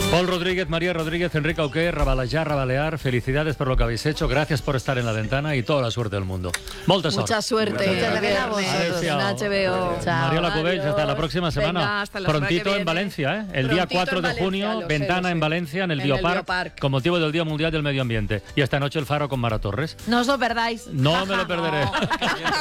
Paul Rodríguez, María Rodríguez, Enrique Auqué, Rabalejar, Rabalear, felicidades por lo que habéis hecho, gracias por estar en La Ventana y toda la suerte del mundo. Mucha suerte. Muchas gracias En HBO. Chao. Mariola Cubells, hasta la próxima semana. Venga, hasta la semana que Prontito en viene. Valencia, ¿eh? El Prontito día 4 en de Valencia, junio, lo sé, Ventana lo sé. en Valencia, en el En el Biopark, Biopark. con motivo del Día Mundial del Medio Ambiente. Y esta noche el Faro con Mara Torres. No os lo perdáis. No me lo perderé.